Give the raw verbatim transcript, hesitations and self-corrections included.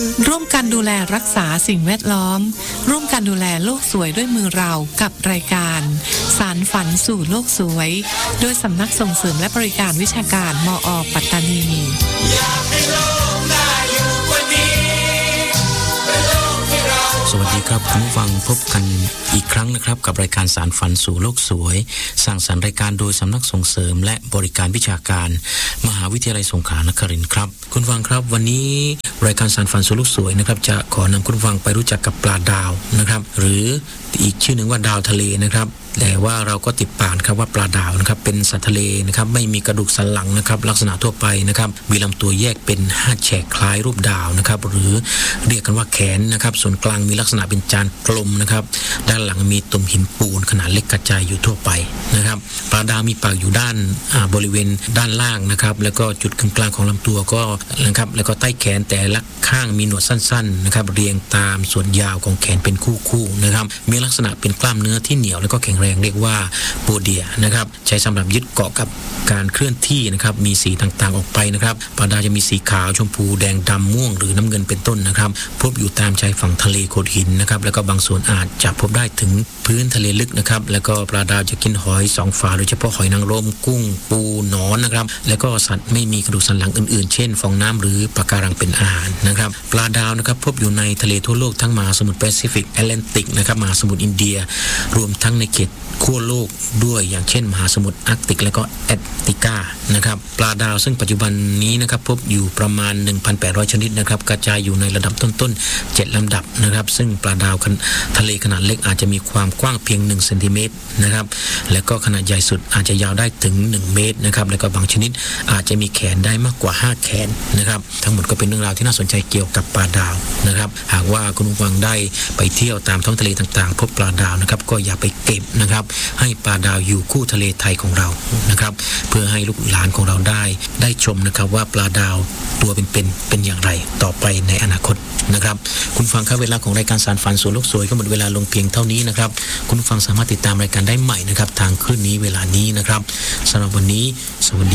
ร่วมกันดูแลรักษาสิ่งแวดล้อมร่วมกันดูแลโลกสวยด้วยมือเรากับรายการสารฝันสู่โลกสวยโดยสำนักส่งเสริมและบริการวิชาการมอ.ปัตตานีสวัสดีครับคุณผู้ฟังพบกันอีกครั้งนะครับกับรายการสารฝันสู่โลกสวยสร้างสรรค์รายการโดยสำนักส่งเสริมและบริการวิชาการมหาวิทยาลัยสงขลานครินทร์ครับคุณฟังครับวันนี้รายการสารฝันสู่โลกสวยนะครับจะขอนำคุณฟังไปรู้จักกับปลาดาวนะครับหรืออีกชื่อหนึ่งว่าดาวทะเลนะครับแต่ว่าเราก็ติดปากครับว่าปลาดาวนะครับเป็นสัตว์ทะเลนะครับไม่มีกระดูกสันหลังนะครับลักษณะทั่วไปนะครับมีลำตัวแยกเป็นห้าแฉกคล้ายรูปดาวนะครับหรือเรียกกันว่าแขนนะครับส่วนกลางมีลักษณะเป็นจานกลมนะครับด้านหลังมีตุ่มหินปูนขนาดเล็กกระจายอยู่ทั่วไปนะครับปลาดาวมีปากอยู่ด้านบริเวณด้านล่างนะครับแล้วก็จุดกลางของลำตัวก็นะครับแล้วก็ใต้แขนแต่ละข้างมีหนวดสั้นๆนะครับเรียงตามส่วนยาวของแขนเป็นคู่ๆนะครับมีลักษณะเป็นกล้ามเนื้อที่เหนียวแล้วก็แข็งแรงเรียกว่าโปเดียนะครับใช้สำหรับยึดเกาะกับการเคลื่อนที่นะครับมีสีต่างๆออกไปนะครับปลาดาวจะมีสีขาวชมพูแดงดำม่วงหรือน้ำเงินเป็นต้นนะครับพบอยู่ตามชายฝั่งทะเลโขดหินนะครับแล้วก็บางส่วนอาจจะพบได้ถึงพื้นทะเลลึกนะครับแล้วก็ปลาดาวจะกินหอยสองฝาโดยเฉพาะหอยนางรมกุ้งปูหนอนนะครับแล้วก็สัตว์ไม่มีกระดูกสันหลังอื่นๆเช่นฟองน้ำหรือปะการังเป็นอาหารนะครับปลาดาวนะครับพบอยู่ในทะเลทั่วโลกทั้งมหาสมุทรแปซิฟิกแอตแลนติกนะครับมหาสมุทรอินเดียรวมทั้งในเขตขั้วโลกด้วยอย่างเช่นมหาสมุทรอาร์กติกและก็แอตแลนติกานะครับปลาดาวซึ่งปัจจุบันนี้นะครับพบอยู่ประมาณ หนึ่งพันแปดร้อย ชนิดนะครับกระจายอยู่ในระดับต้นๆเจ็ดลำดับนะครับซึ่งปลาดาวทะเลขนาดเล็กอาจจะมีความกว้างเพียงหนึ่งเซนติเมตรนะครับแล้วก็ขนาดใหญ่สุดอาจจะยาวได้ถึงหนึ่งเมตรนะครับแล้วก็บางชนิดอาจจะมีแขนได้มากกว่าห้าแขนนะครับทั้งหมดก็เป็นเรื่องราวที่น่าสนใจเกี่ยวกับปลาดาวนะครับหากว่าคุณผู้ฟังได้ไปเที่ยวตามท้องทะเลต่างๆพบปลาดาวนะครับก็อย่าไปเก็บนะครับให้ปลาดาวอยู่คู่ทะเลไทยของเรานะครับเพื่อให้ลูกหลานของเราได้ได้ชมนะครับว่าปลาดาวตัวเป็นเป็นเป็นอย่างไรต่อไปในอนาคตนะครับคุณฟังครับเวลาของรายการสารฝันสู่โลกสวยก็หมดเวลาลงเพียงเท่านี้นะครับคุณฟังสามารถติดตามรายการได้ใหม่นะครับทางคลื่นนี้เวลานี้นะครับสำหรับวันนี้สวัสดี